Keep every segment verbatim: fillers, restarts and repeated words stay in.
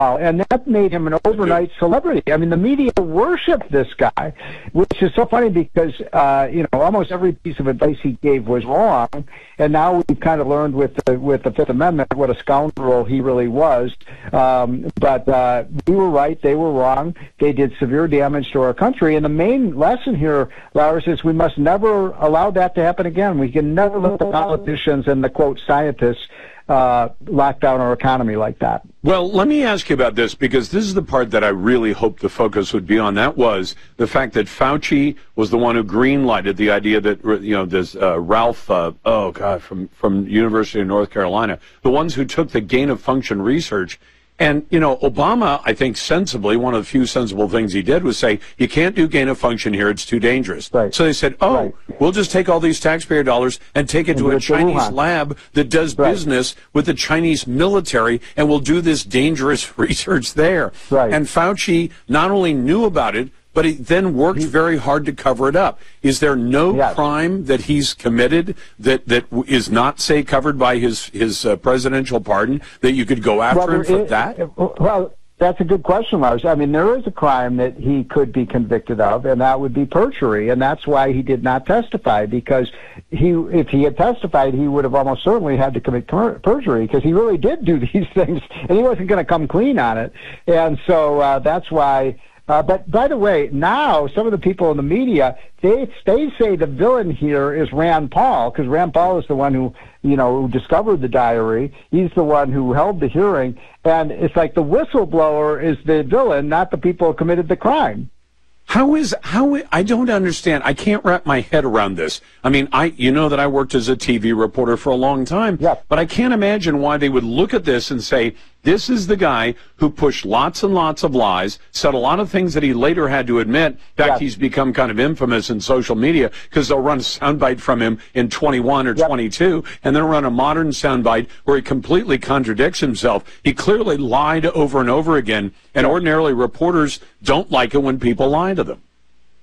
and that made him an overnight celebrity. I mean, the media worshipped this guy, which is so funny because, uh, you know, almost every piece of advice he gave was wrong, and now we've kind of learned with the, with the Fifth Amendment what a scoundrel he really was. Um, but uh, we were right, they were wrong. They did severe damage to our country, and the main lesson here, Lars, is we must never allow that to happen again. We can never let the politicians and the, quote, scientists uh, lock down our economy like that. Well, let me ask you about this, because this is the part that I really hoped the focus would be on. That was the fact that Fauci was the one who green-lighted the idea that, you know, this uh, Ralph, uh, oh, God, from, from University of North Carolina, the ones who took the gain-of-function research. And, you know, Obama, I think sensibly, one of the few sensible things he did was say, you can't do gain of function here, it's too dangerous. Right. So they said, oh, right. we'll just take all these taxpayer dollars and take it and to a Chinese lab that does right. business with the Chinese military, and we'll do this dangerous research there. Right. And Fauci not only knew about it, but he then worked very hard to cover it up. Is there no yes. crime that he's committed that, that is not, say, covered by his, his uh, presidential pardon, that you could go after well, him for it, that? It, well, that's a good question, Lars. I mean, there is a crime that he could be convicted of, and that would be perjury, and that's why he did not testify, because he, if he had testified, he would have almost certainly had to commit perjury, because he really did do these things, and he wasn't going to come clean on it. And so uh, that's why... Uh, but by the way, now some of the people in the media, they they say the villain here is Rand Paul, because Rand Paul is the one who, you know, who discovered the diary. He's the one who held the hearing, and it's like the whistleblower is the villain, not the people who committed the crime. How is, how, I don't understand. I can't wrap my head around this. I mean, I, you know that I worked as a T V reporter for a long time, yeah. but I can't imagine why they would look at this and say, this is the guy who pushed lots and lots of lies, said a lot of things that he later had to admit. In fact, yeah. he's become kind of infamous in social media because they'll run a soundbite from him in twenty-one or yeah. twenty-two, and then run a modern soundbite where he completely contradicts himself. He clearly lied over and over again, and yeah. ordinarily reporters don't like it when people lie to them.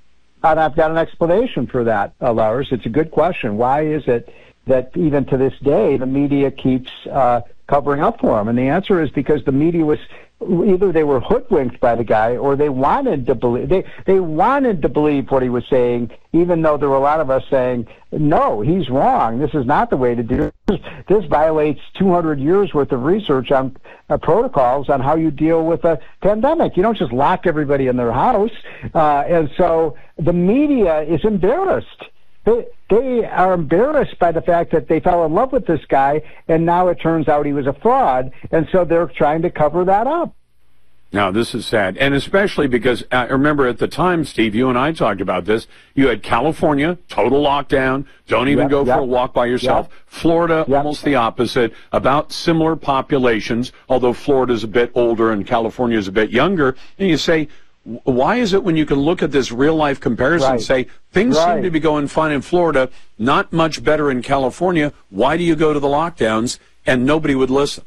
And I've got an explanation for that, uh, Lars. It's a good question. Why is it that even to this day the media keeps uh, covering up for him? And the answer is because the media was either they were hoodwinked by the guy, or they wanted to believe they they wanted to believe what he was saying, even though there were a lot of us saying, no, he's wrong. This is not the way to do it. This violates two hundred years worth of research on uh, protocols on how you deal with a pandemic. You don't just lock everybody in their house. Uh, and so the media is embarrassed. They, they are embarrassed by the fact that they fell in love with this guy, and now it turns out he was a fraud, and so they're trying to cover that up. Now, this is sad, and especially because, I uh, remember at the time, Steve, you and I talked about this. You had California, total lockdown, don't even yep, go yep, for a walk by yourself. Yep, Florida, yep. almost the opposite, about similar populations, although Florida's a bit older and California's a bit younger. And you say, why is it when you can look at this real-life comparison and right. say, things right. seem to be going fine in Florida, not much better in California, why do you go to the lockdowns? And nobody would listen.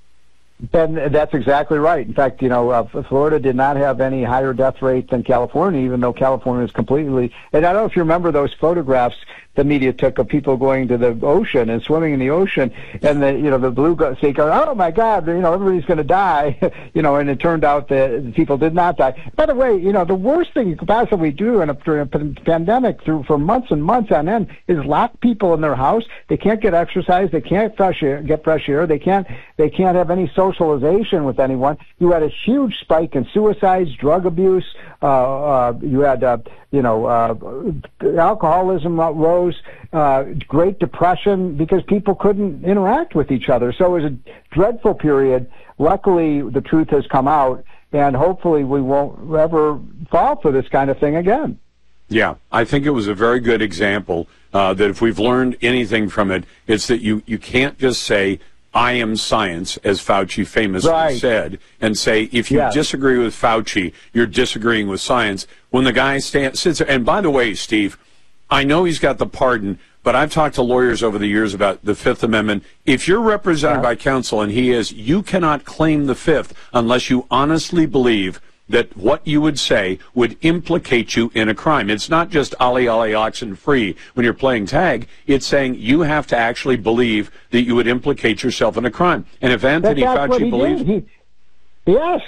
And that's exactly right. In fact, you know, uh, Florida did not have any higher death rate than California, even though California is completely... And I don't know if you remember those photographs the media took of people going to the ocean and swimming in the oceon, and the, you know, the blue sea go, oh my God, you know, everybody's going to die, you know, and it turned out that people did not die. By the way, you know, the worst thing you could possibly do in a, during a pandemic through for months and months on end is lock people in their house. They can't get exercise, they can't fresh air, get fresh air, they can't, they can't have any socialization with anyone. You had a huge spike in suicides, drug abuse, uh, uh, you had, uh, you know, uh, alcoholism rose, uh, Great Depression, because people couldn't interact with each other. So it was a dreadful period. Luckily, the truth has come out, and hopefully we won't ever fall for this kind of thing again. Yeah, I think it was a very good example uh, that if we've learned anything from it, it's that you, you can't just say, I am science, as Fauci famously right. said, and say, if you yes. disagree with Fauci, you're disagreeing with science. When the guy stands, sits there, and by the way, Steve, I know he's got the pardon, but I've talked to lawyers over the years about the Fifth Amendment. If you're represented yeah. by counsel, and he is, you cannot claim the Fifth unless you honestly believe that what you would say would implicate you in a crime. It's not just ollie ollie oxen free when you're playing tag. It's saying you have to actually believe that you would implicate yourself in a crime. And if Anthony that's Fauci what he believes... Did. He, Yes.